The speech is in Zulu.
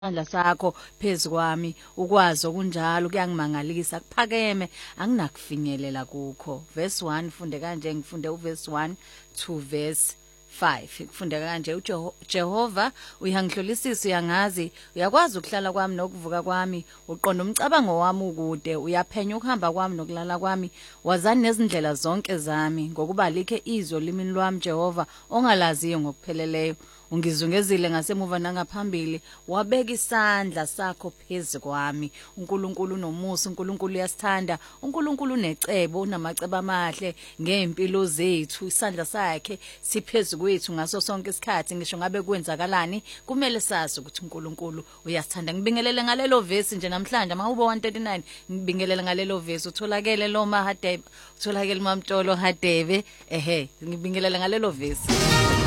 Isandla sakho phezukwami ukwazi okunjalo kuyangimangalisa kuphakeme anginakufinyelela kukho. Verse 1 funde kanje ngifunde uverse 1 to verse 5 kufundeka kanje uJehova uyangihlolisisa uyangazi uyakwazi ukuhlala kwami nokuvuka kwami uqonda umcabango wami ukude uyaphenya ukuhamba kwami nokulala kwami wazani nezindlela zonke zami ngokuba likhe izwi olimini lwami Jehova ongalaziyo ngokupheleleyo ungizungezile ngasemuva nangaphambili wabeka isandla sakho phezukwami uNkulunkulu nomusa uNkulunkulu uyasithanda uNkulunkulu unecebo unamacebo amahle ngempilo zethu isandla sakhe siphezulu kwethu ngaso sonke isikhathi ngisho ngabe kwenzakalani kumele sazi ukuthi uNkulunkulu uyasithanda ngibingelele ngalelo verse nje namhlanje mawuba 139 ngibingelele ngalelo verse utholakele lo Mahadebe utholakele uMamtolo Hadebe ngibingelele ngalelo verse